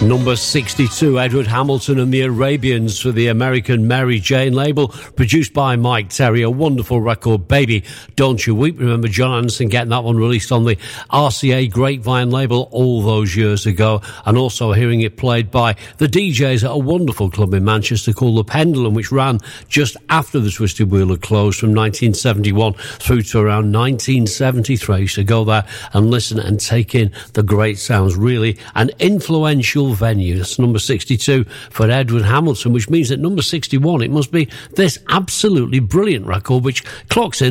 Number 62, Edward Hamilton and the Arabians for the American Mary Jane label, produced by Mike Terry. A wonderful record, Baby Don't You Weep. Remember John Anderson getting that one released on the RCA Grapevine label all those years ago, and also hearing it played by the DJs at a wonderful club in Manchester called The Pendulum, which ran just after the Twisted Wheel had closed from 1971 through to around 1973. I used to go there and listen and take in the great sounds. Really an influential venue. That's number 62 for Edward Hamilton, which means that number 61, it must be this absolutely brilliant record, which clocks in